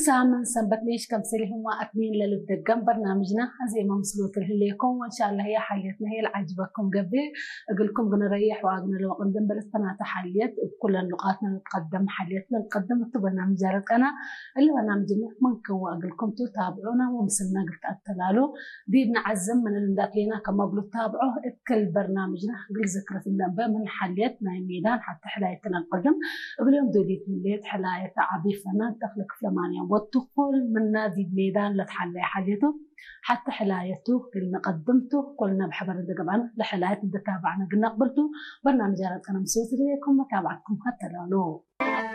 سامن سنبت ليش كم سلهم وأثنين للدقم برنامجنا زي ما مسلوت لكم وإن شاء الله هي حليتنا هي العجبكم قبل أقول لكم بنريح وعقنا لو قدم بلستنا تحليت بكل نقاطنا نتقدم حليتنا نقدم برنامج جارت أنا اللي برنامجنا منكم وأقول لكم تتابعونا ومسلنا قلت التلالو دي بنعزم من الداخلين كما قلت تابعوه كل برنامجنا قل ذكرت النبأ من حليتنا ميدان حتى حلايتنا نقدم اليوم دوديت الليل حلاية عبيفنا تخلق فلمانيا والدخول من نادي ميدان لتحلي حليته حتى حلايته كلنا قدمته كلنا بحبر الدقبان لحلاية تابعنا قلنا قبلته برنامج جارت أنا مسوس ليكم متابعتكم حتى لو